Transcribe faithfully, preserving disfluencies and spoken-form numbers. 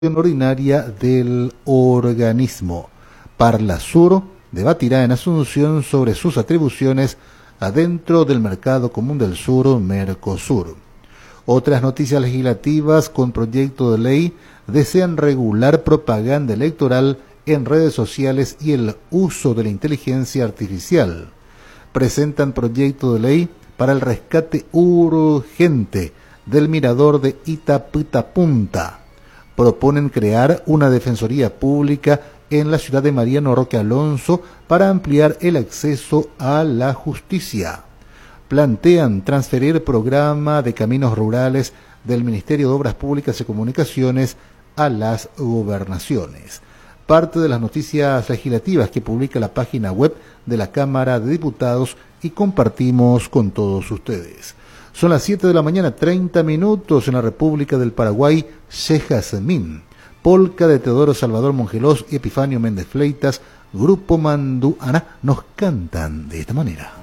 ordinaria del organismo. Parlasur debatirá en Asunción sobre sus atribuciones adentro del Mercado Común del Sur, Mercosur. Otras noticias legislativas con proyecto de ley desean regular propaganda electoral en redes sociales y el uso de la inteligencia artificial. Presentan proyecto de ley para el rescate urgente del mirador de Itaputapunta. Proponen crear una defensoría pública en la ciudad de Mariano Roque Alonso para ampliar el acceso a la justicia. Plantean transferir programa de caminos rurales del Ministerio de Obras Públicas y Comunicaciones a las gobernaciones. Parte de las noticias legislativas que publica la página web de la Cámara de Diputados y compartimos con todos ustedes. Son las siete de la mañana, treinta minutos en la República del Paraguay. Shejazmín, polca de Teodoro Salvador Mongelós y Epifanio Méndez Fleitas, Grupo Manduana, nos cantan de esta manera.